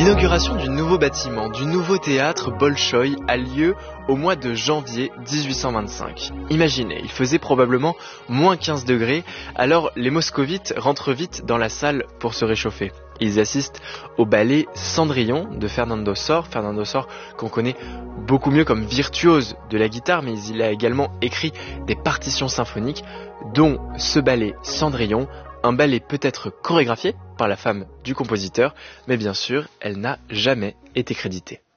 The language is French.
L'inauguration du nouveau bâtiment, du nouveau théâtre Bolchoï a lieu au mois de janvier 1825. Imaginez, il faisait probablement moins 15 degrés, alors les moscovites rentrent vite dans la salle pour se réchauffer. Ils assistent au ballet Cendrillon de Fernando Sor qu'on connaît beaucoup mieux comme virtuose de la guitare, mais il a également écrit des partitions symphoniques, dont ce ballet Cendrillon, un ballet peut-être chorégraphié par la femme du compositeur, mais bien sûr, elle n'a jamais été créditée.